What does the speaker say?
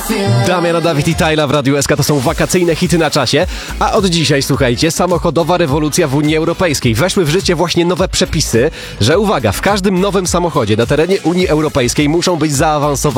Damian, Dawid i Tyla w Radiu SK to są wakacyjne hity na czasie. A od dzisiaj, słuchajcie, samochodowa rewolucja w Unii Europejskiej. Weszły w życie właśnie nowe przepisy, że uwaga, w każdym nowym samochodzie na terenie Unii Europejskiej muszą być zaawansowane